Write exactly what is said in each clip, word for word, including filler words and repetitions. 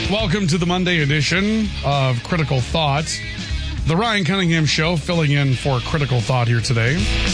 Welcome to the Monday edition of Critical Thought. The Ryan Cunningham Show, filling in for Critical Thought here today.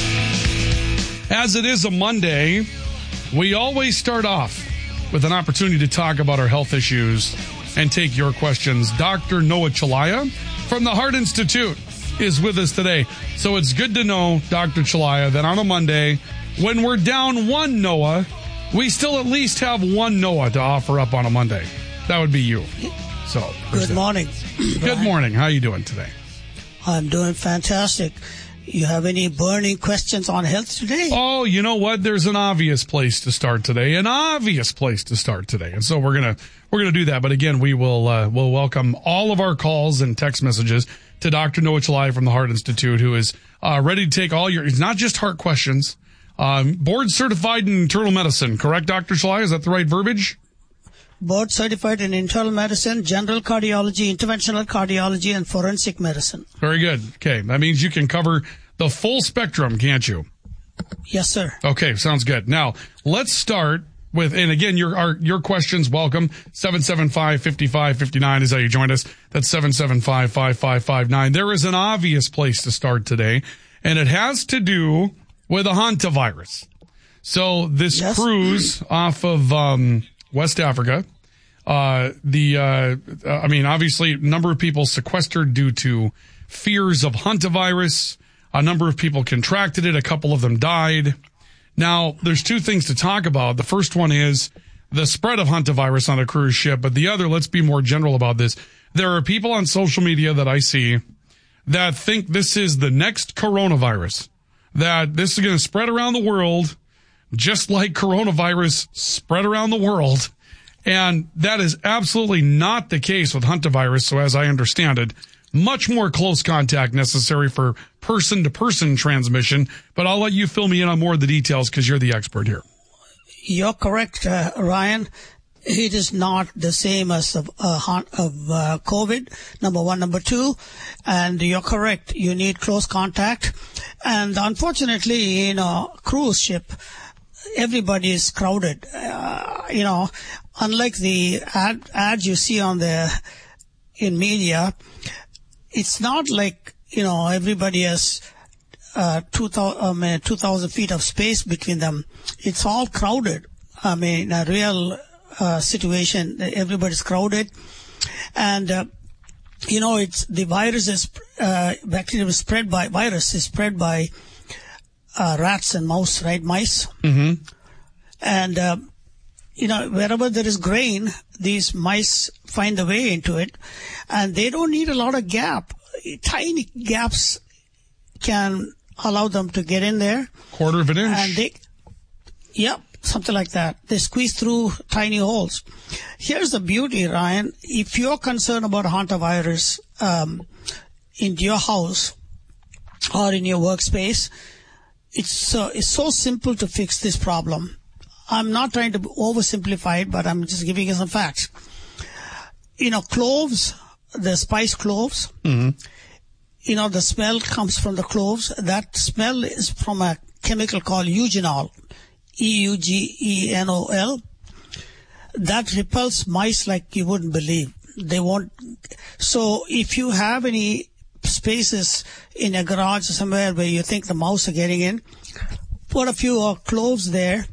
As it is a Monday, we always start off with an opportunity to talk about our health issues and take your questions. Doctor Noah Chelliah from the Heart Institute is with us today. So it's good to know, Doctor Chelliah, that on a Monday, when we're down one Noah, we still at least have one Noah to offer up on a Monday. That would be you. So good that. morning. Good morning. How are you doing today? I'm doing fantastic. You have any burning questions on health today? Oh, you know what? There's an obvious place to start today. An obvious place to start today. And so we're gonna we're gonna do that. But again, we will uh, we'll welcome all of our calls and text messages to Doctor Noah Chelliah from the Heart Institute, who is uh, ready to take all your. It's not just heart questions. Um, board certified in internal medicine, correct, Doctor Chelliah? Is that the right verbiage? Board certified in internal medicine, general cardiology, interventional cardiology, and forensic medicine. Very good. Okay. That means you can cover the full spectrum, can't you? Yes, sir. Okay. Sounds good. Now, let's start with, and again, your our, your questions, welcome. seven seven five, five five five nine is how you joined us. That's seven seven five, five five five nine. There is an obvious place to start today, and it has to do with a hantavirus. So this yes. cruise off of um, West Africa, uh, the, uh, I mean, obviously, a number of people sequestered due to fears of hantavirus. A number of people contracted it. A couple of them died. Now, there's two things to talk about. The first one is the spread of hantavirus on a cruise ship. But the other, let's be more general about this. There are people on social media that I see that think this is the next coronavirus, that this is going to spread around the world just like coronavirus spread around the world. And that is absolutely not the case with hantavirus. So as I understand it, much more close contact necessary for person-to-person transmission. But I'll let you fill me in on more of the details because you're the expert here. You're correct, uh, Ryan. It is not the same as of, uh, of uh, COVID, number one. Number two, and you're correct, you need close contact. And unfortunately, in a cruise ship, everybody is crowded. Uh, you know, unlike the ad, ads you see on the in media, it's not like, you know, everybody has uh, two thousand um, two thousand feet of space between them. It's all crowded. I mean, a real uh, situation. Everybody's crowded, and uh, you know, it's the virus is uh, bacteria is spread by virus is spread by uh, rats and mouse, right? Mice, mm-hmm. and uh, you know, wherever there is grain, these mice find a way into it, and they don't need a lot of gap. Tiny gaps can allow them to get in there. Quarter of an inch. And they, yep, something like that. They squeeze through tiny holes. Here's the beauty, Ryan. If you're concerned about hantavirus um, in your house or in your workspace, it's uh, it's so simple to fix this problem. I'm not trying to oversimplify it, but I'm just giving you some facts. You know, cloves, the spice cloves, mm-hmm. you know, the smell comes from the cloves. That smell is from a chemical called eugenol, E U G E N O L. That repels mice like you wouldn't believe. They won't. So if you have any spaces in a garage or somewhere where you think the mouse are getting in, put a few uh, cloves there,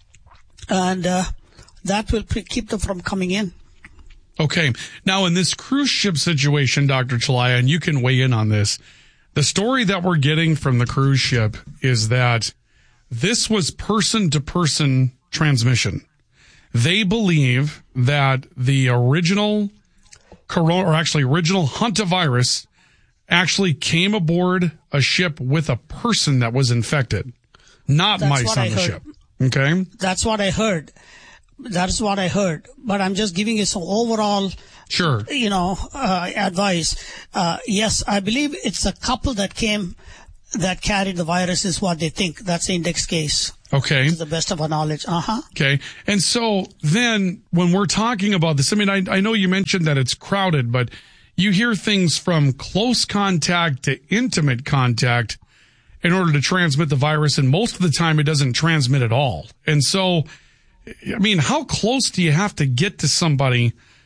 and uh, that will pre- keep them from coming in. Okay. Now, in this cruise ship situation, Doctor Chelliah, and you can weigh in on this, the story that we're getting from the cruise ship is that this was person-to-person transmission. They believe that the original corona, or actually original hantavirus, actually came aboard a ship with a person that was infected, not That's mice on I the heard. ship. Okay? That's what I heard. That's what I heard. But I'm just giving you some overall, sure, you know, uh, advice. Uh, yes, I believe it's a couple that came that carried the virus is what they think. That's the index case. Okay. To the best of our knowledge. Uh-huh. Okay. And so then when we're talking about this, I mean, I, I know you mentioned that it's crowded, but you hear things from close contact to intimate contact in order to transmit the virus. And most of the time it doesn't transmit at all. And so, I mean, how close do you have to get to somebody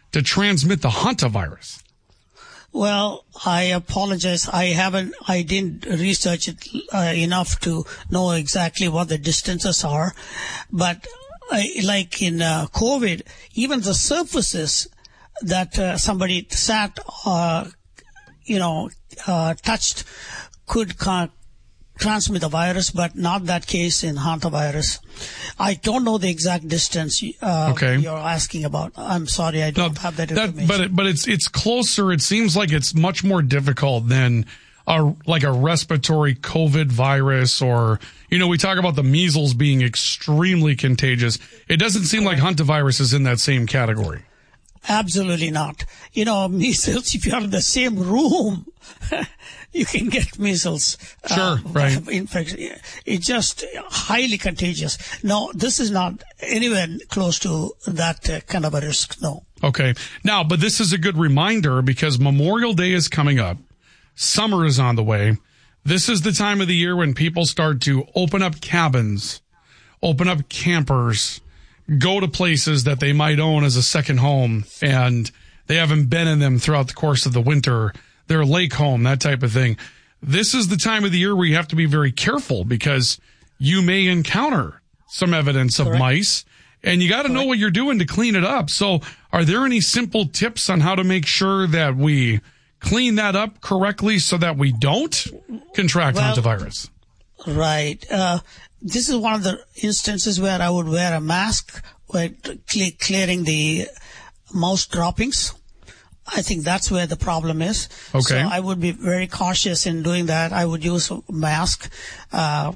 to transmit the hantavirus? Well, I apologize. I haven't, I didn't research it uh, enough to know exactly what the distances are. But uh, like in uh, COVID, even the surfaces that uh, somebody sat, uh, you know, uh, touched could con- transmit the virus, but not that case in hantavirus. I don't know the exact distance uh, okay. you're asking about. I'm sorry, I don't no, have that information. That, but it, but it's it's closer. It seems like it's much more difficult than a like a respiratory COVID virus, or you know, we talk about the measles being extremely contagious. It doesn't seem like hantavirus is in that same category. Absolutely not. You know, measles, if you're in the same room, you can get measles. Sure, uh, right. Infection. It's just highly contagious. No, this is not anywhere close to that uh, kind of a risk, no. Okay. Now, but this is a good reminder because Memorial Day is coming up. Summer is on the way. This is the time of the year when people start to open up cabins, open up campers, go to places that they might own as a second home, and they haven't been in them throughout the course of the winter, their lake home, that type of thing. This is the time of the year where you have to be very careful because you may encounter some evidence of Correct. mice, and you got to know what you're doing to clean it up. So are there any simple tips on how to make sure that we clean that up correctly so that we don't contract well, hantavirus? Right. Uh, this is one of the instances where I would wear a mask when cle- clearing the mouse droppings. I think that's where the problem is. Okay. So I would be very cautious in doing that. I would use a mask, uh,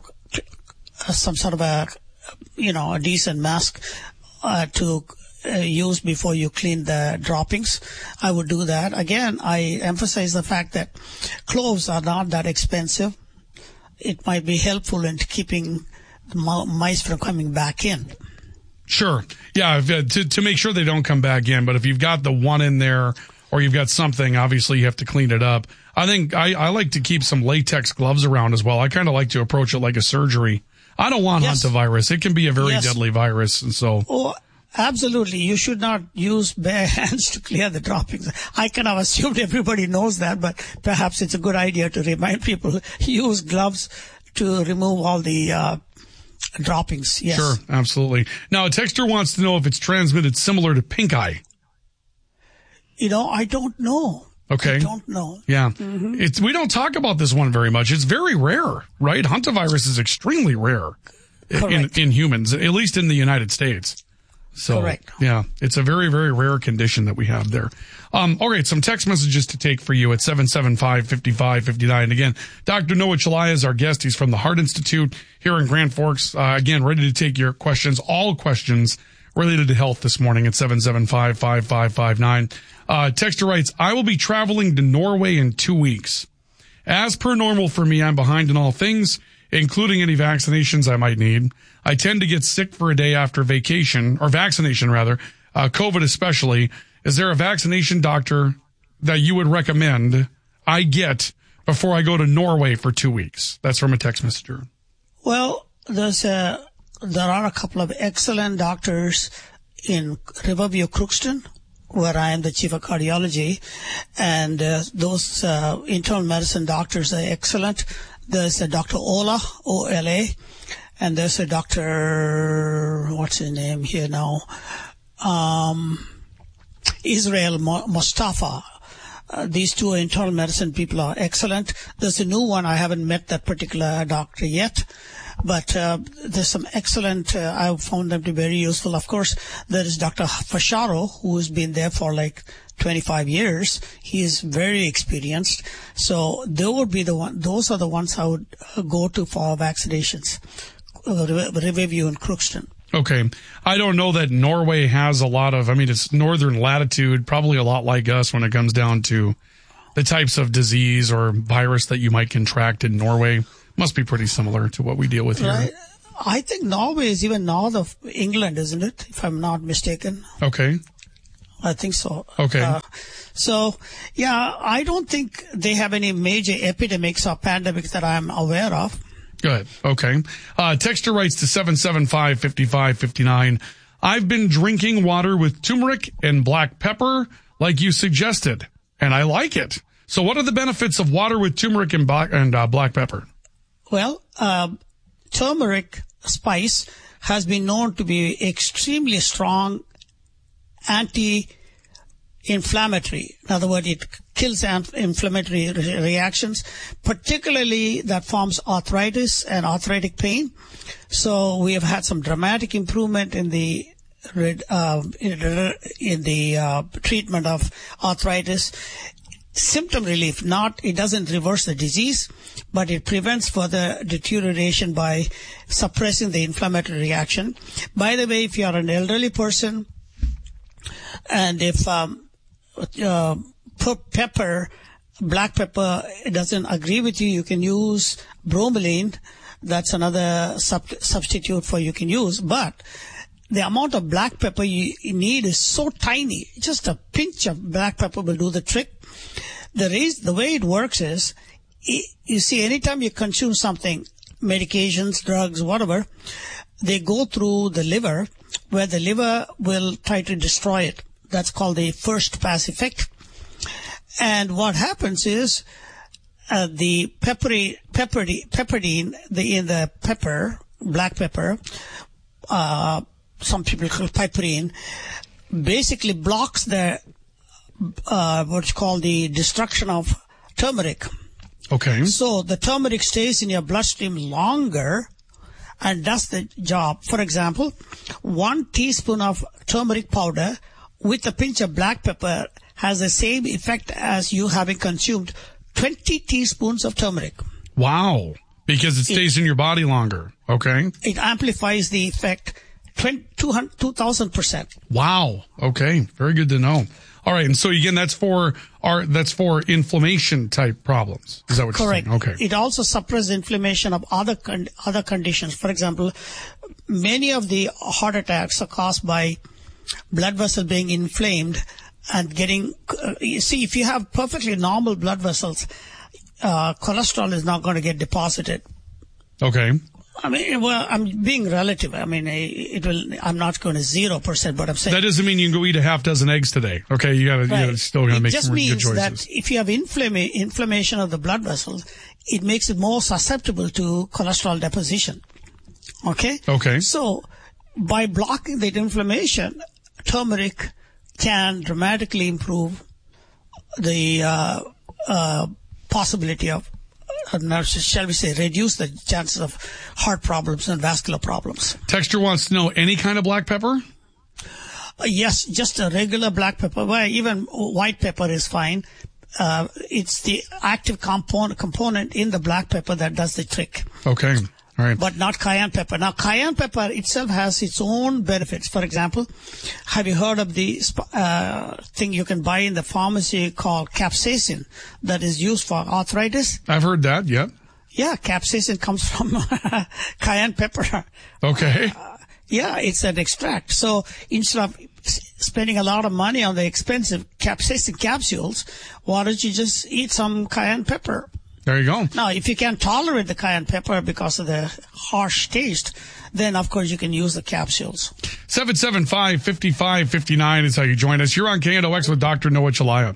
some sort of a, you know, a decent mask, uh, to uh, use before you clean the droppings. I would do that. Again, I emphasize the fact that cloves are not that expensive. It might be helpful in keeping the mice from coming back in. Sure. Yeah, if, uh, to, to make sure they don't come back in. But if you've got the one in there or you've got something, obviously you have to clean it up. I think I, I like to keep some latex gloves around as well. I kind of like to approach it like a surgery. I don't want yes. hantavirus. It can be a very yes. deadly virus. And so. Oh, absolutely. You should not use bare hands to clear the droppings. I kind of assumed everybody knows that, but perhaps it's a good idea to remind people use gloves to remove all the uh, droppings. Yes. Sure, absolutely. Now, a texter wants to know if it's transmitted similar to pink eye. You know, I don't know. Okay. I don't know. Yeah. Mm-hmm. It's, we don't talk about this one very much. It's very rare, right? Hantavirus is extremely rare in, in humans, at least in the United States. So, Correct. Yeah, it's a very, very rare condition that we have there. Um, all right, some text messages to take for you at seven seven five, five five five nine. Again, Doctor Noah Chelliah is our guest. He's from the Heart Institute here in Grand Forks. Uh, again, ready to take your questions, all questions related to health this morning at seven seven five, five five five nine. Uh, texter writes, I will be traveling to Norway in two weeks. As per normal for me, I'm behind in all things, including any vaccinations I might need. I tend to get sick for a day after vacation, or vaccination rather, uh, COVID especially. Is there a vaccination doctor that you would recommend I get before I go to Norway for two weeks? That's from a text messenger. Well, there's a, there are a couple of excellent doctors in Riverview, Crookston, where I am the chief of cardiology, and uh, those uh, internal medicine doctors are excellent. There's a Doctor Ola, O L A, and there's a Doctor, what's his name here now, um, Israel Mustafa. Uh, these two internal medicine people are excellent. There's a new one. I haven't met that particular doctor yet, but uh, there's some excellent, uh, I found them to be very useful. Of course, there is Doctor Fasharo, who has been there for like twenty-five years. He is very experienced. So they would be the one, those are the ones I would go to for vaccinations. Uh, Riverview and Crookston. Okay. I don't know that Norway has a lot of, I mean, it's northern latitude, probably a lot like us when it comes down to the types of disease or virus that you might contract in Norway. Must be pretty similar to what we deal with here. Right. I think Norway is even north of England, isn't it? If I'm not mistaken. Okay. I think so. Okay. Uh, so, yeah, I don't think they have any major epidemics or pandemics that I'm aware of. Good. Okay. Uh, texter writes to seven seven five, five five five nine. I've been drinking water with turmeric and black pepper like you suggested, and I like it. So what are the benefits of water with turmeric and black, and, uh, black pepper? Well, uh, turmeric spice has been known to be extremely strong anti-inflammatory. In other words, it kills inflammatory re- reactions, particularly that forms arthritis and arthritic pain. So we have had some dramatic improvement in the uh, in, in the uh, treatment of arthritis. Symptom relief, not, it doesn't reverse the disease, but it prevents further deterioration by suppressing the inflammatory reaction. By the way, if you are an elderly person, and if um, uh, pepper, black pepper doesn't agree with you, you can use bromelain. That's another sub- substitute for you can use. But the amount of black pepper you need is so tiny. Just a pinch of black pepper will do the trick. The reason, the way it works is, you see, anytime you consume something, medications, drugs, whatever, they go through the liver, where the liver will try to destroy it. That's called the first pass effect. And what happens is, uh, the peppery, peppery, pepperdine, the, in the pepper, black pepper, uh, some people call it piperine, basically blocks the, uh, what's called the destruction of turmeric. Okay. So the turmeric stays in your bloodstream longer and does the job. For example, one teaspoon of turmeric powder with a pinch of black pepper has the same effect as you having consumed twenty teaspoons of turmeric. Wow. Because it stays it, in your body longer. Okay. It amplifies the effect two thousand percent. Wow. Okay. Very good to know. All right. And so again, that's for our, that's for inflammation type problems. Is that what Correct. you're saying? Okay. It also suppresses inflammation of other, con- other conditions. For example, many of the heart attacks are caused by blood vessels being inflamed and getting, uh, you see, if you have perfectly normal blood vessels, uh, cholesterol is not going to get deposited. Okay. I mean, well, I'm being relative. I mean, it will, I'm not going to zero percent, but I'm saying. That doesn't mean you can go eat a half dozen eggs today. Okay. You gotta, right. you gotta still gotta make some good choices. It just means that if you have inflama- inflammation of the blood vessels, it makes it more susceptible to cholesterol deposition. Okay? Okay. So, by blocking that inflammation, turmeric can dramatically improve the, uh, uh, possibility of, uh, shall we say, reduce the chances of heart problems and vascular problems. Texter wants to know any kind of black pepper? Uh, yes, just a regular black pepper. Well, even white pepper is fine. Uh, it's the active component component in the black pepper that does the trick. Okay. All right. But not cayenne pepper. Now, cayenne pepper itself has its own benefits. For example, have you heard of the uh, thing you can buy in the pharmacy called capsaicin that is used for arthritis? I've heard that, yeah. Yeah, capsaicin comes from cayenne pepper. Okay. Uh, yeah, it's an extract. So instead of spending a lot of money on the expensive capsaicin capsules, why don't you just eat some cayenne pepper? There you go. Now, if you can't tolerate the cayenne pepper because of the harsh taste, then, of course, you can use the capsules. seven seven five, five five five nine is how you join us. You're on K N O X with Doctor Noah Chelliah.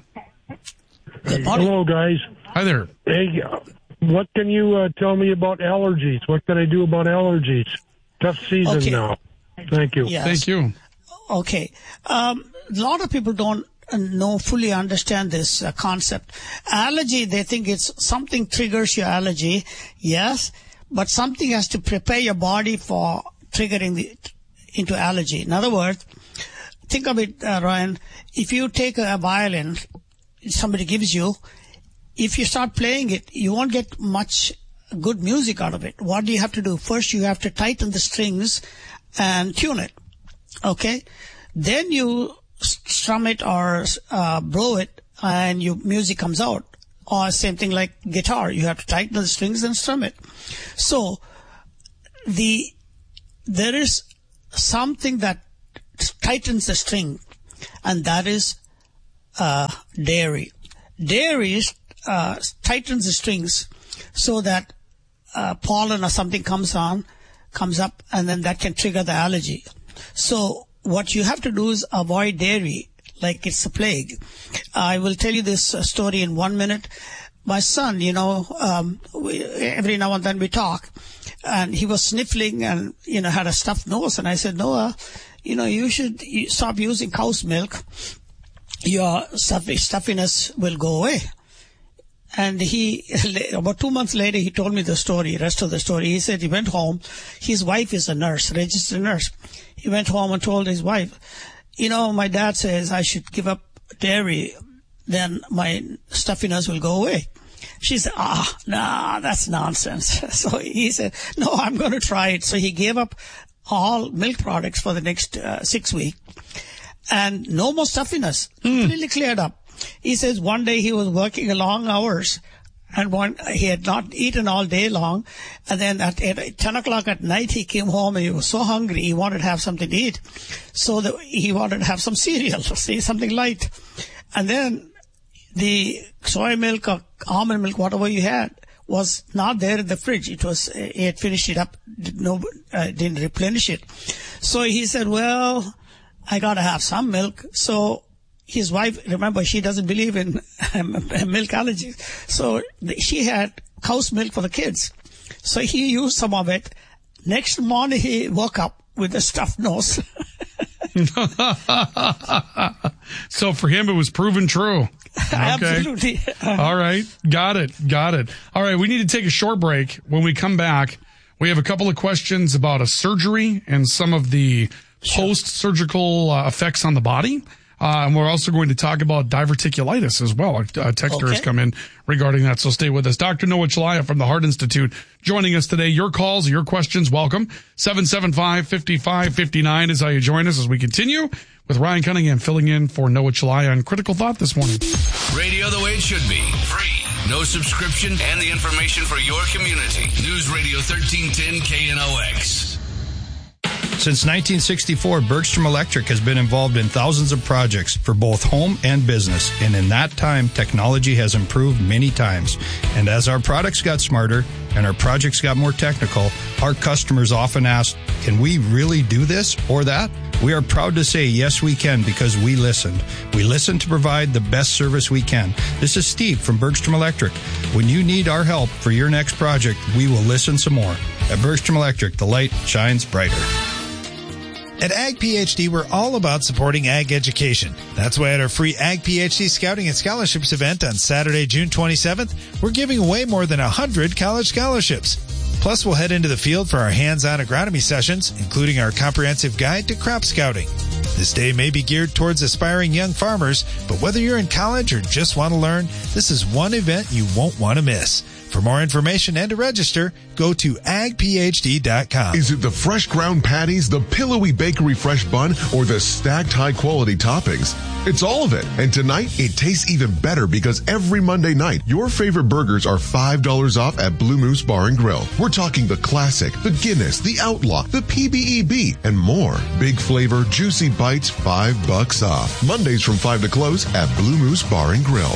Good morning. Hello, guys. Hi there. Hey, what can you uh, tell me about allergies? What can I do about allergies? Tough season okay. now. Thank you. Yes. Thank you. Okay. Um, a lot of people don't know, fully understand this uh, concept. Allergy, they think it's something triggers your allergy. Yes, but something has to prepare your body for triggering the into allergy. In other words, think of it, uh, Ryan, if you take a violin, somebody gives you, if you start playing it, you won't get much good music out of it. What do you have to do? First, you have to tighten the strings and tune it. Okay? Then you strum it or uh, blow it and your music comes out. Or same thing like guitar. You have to tighten the strings and strum it. So, the there is something that tightens the string, and that is uh, dairy. Dairy uh, tightens the strings so that uh, pollen or something comes on, comes up, and then that can trigger the allergy. So, what you have to do is avoid dairy like it's a plague. I will tell you this uh, story in one minute. My son, you know, um, we, every now and then we talk, and he was sniffling and, you know, had a stuffed nose. And I said, Noah, you know, you should stop using cow's milk. Your stuff- stuffiness will go away. And he, about two months later, he told me the story, rest of the story. He said he went home. His wife is a nurse, registered nurse. He went home and told his wife, you know, my dad says I should give up dairy, then my stuffiness will go away. She said, ah, nah, that's nonsense. So he said, no, I'm going to try it. So he gave up all milk products for the next uh, six weeks. And no more stuffiness. Mm. Completely cleared up. He says one day he was working long hours, and one, he had not eaten all day long. And then at, at ten o'clock at night, he came home and he was so hungry, he wanted to have something to eat. So the, he wanted to have some cereal, see, something light. And then the soy milk or almond milk, whatever you had, was not there in the fridge. It was, he had finished it up, did no, uh, didn't replenish it. So he said, well, I gotta have some milk. So his wife, remember, she doesn't believe in um, milk allergies. So she had cow's milk for the kids. So he used some of it. Next morning, he woke up with a stuffed nose. So for him, it was proven true. Okay. Absolutely. All right. Got it. Got it. All right. We need to take a short break. When we come back, we have a couple of questions about a surgery and some of the post-surgical uh, effects on the body. Uh, and we're also going to talk about diverticulitis as well. A, a texter okay. has come in regarding that, so stay with us. Doctor Noah Chelliah from the Heart Institute joining us today. Your calls, your questions, welcome. seven seven five, five five five nine is how you join us as we continue with Ryan Cunningham filling in for Noah Chelliah on Critical Thought this morning. Radio the way it should be. Free. No subscription and the information for your community. News Radio thirteen ten K N O X. Since nineteen sixty-four, Bergstrom Electric has been involved in thousands of projects for both home and business. And in that time, technology has improved many times. And as our products got smarter and our projects got more technical, our customers often ask, can we really do this or that? We are proud to say, yes, we can, because we listened. We listened to provide the best service we can. This is Steve from Bergstrom Electric. When you need our help for your next project, we will listen some more. At Bergstrom Electric, the light shines brighter. At Ag PhD, we're all about supporting ag education. That's why at our free Ag PhD Scouting and Scholarships event on Saturday, June twenty-seventh, we're giving away more than one hundred college scholarships. Plus, we'll head into the field for our hands-on agronomy sessions, including our comprehensive guide to crop scouting. This day may be geared towards aspiring young farmers, but whether you're in college or just want to learn, this is one event you won't want to miss. For more information and to register, go to ag p h d dot com. Is it the fresh ground patties, the pillowy bakery fresh bun, or the stacked high-quality toppings? It's all of it. And tonight, it tastes even better because every Monday night, your favorite burgers are five dollars off at Blue Moose Bar and Grill. We're talking the classic, the Guinness, the Outlaw, the P B E B, and more. Big flavor, juicy bites, five bucks off. Mondays from five to close at Blue Moose Bar and Grill.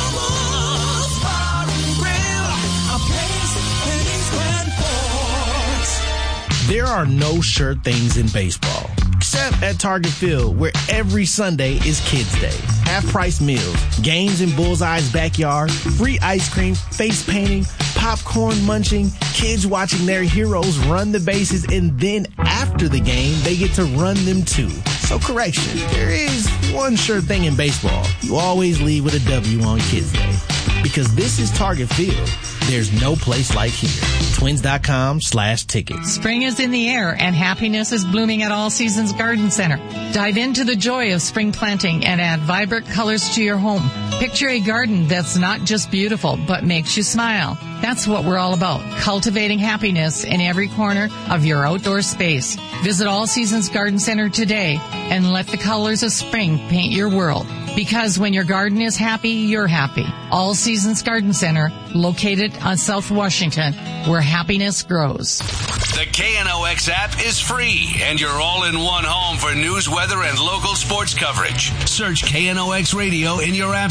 There are no sure things in baseball, except at Target Field, where every Sunday is Kids Day. Half-price meals, games in Bullseye's backyard, free ice cream, face painting, popcorn munching, kids watching their heroes run the bases, and then after the game, they get to run them too. So correction, there is one sure thing in baseball. You always leave with a W on Kids Day. Because this is Target Field. There's no place like here. Twins.com slash tickets. Spring is in the air and happiness is blooming at All Seasons Garden Center. Dive into the joy of spring planting and add vibrant colors to your home. Picture a garden that's not just beautiful, but makes you smile. That's what we're all about, cultivating happiness in every corner of your outdoor space. Visit All Seasons Garden Center today and let the colors of spring paint your world. Because when your garden is happy, you're happy. All Seasons Garden Center, located on South Washington, where happiness grows. The K N O X app is free, and you're all in one home for news, weather, and local sports coverage. Search K N O X Radio in your app